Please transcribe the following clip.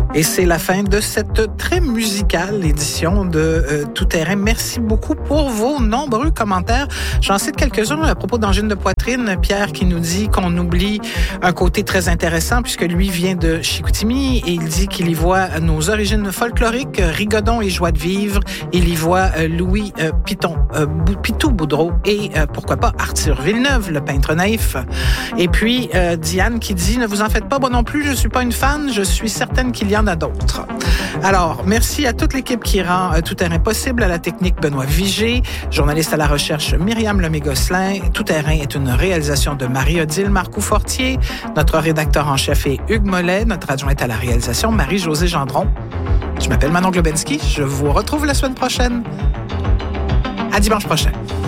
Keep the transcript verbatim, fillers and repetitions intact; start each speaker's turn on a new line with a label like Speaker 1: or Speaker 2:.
Speaker 1: Et c'est la fin de cette très musicale édition de euh, Tout Terrain. Merci beaucoup pour vos nombreux commentaires. J'en cite quelques-uns à propos d'angine de poitrine. Pierre qui nous dit qu'on oublie un côté très intéressant puisque lui vient de Chicoutimi et il dit qu'il y voit nos origines folkloriques, Rigodon et joie de vivre. Il y voit euh, Louis euh, Piton, euh, Pitou Boudreau et euh, pourquoi pas Arthur Villeneuve, le peintre naïf. Et puis euh, Diane qui dit « Ne vous en faites pas, moi non plus, je suis pas une fan, je suis certaine qu'il y en a d'autres. » Alors, merci à toute l'équipe qui rend euh, Tout Terrain possible, à la technique Benoît Vigé, journaliste à la recherche Myriam Lemay-Gosselin. Tout Terrain est une réalisation de Marie-Odile Marcoux-Fortier. Notre rédacteur en chef est Hugues Mollet, notre adjointe à la réalisation Marie-Josée Gendron. Je m'appelle Manon Globensky, je vous retrouve la semaine prochaine. À dimanche prochain.